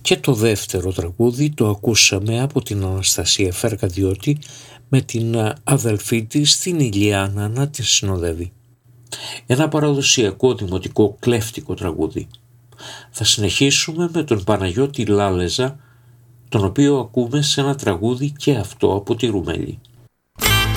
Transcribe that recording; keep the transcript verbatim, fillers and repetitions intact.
Και το δεύτερο τραγούδι το ακούσαμε από την Αναστασία Φερκαντιώτη με την αδελφή της την Ηλιάνα να τη συνοδεύει. Ένα παραδοσιακό δημοτικό κλέφτικο τραγούδι. Θα συνεχίσουμε με τον Παναγιώτη Λάλεζα, τον οποίο ακούμε σε ένα τραγούδι και αυτό από τη Ρουμέλη.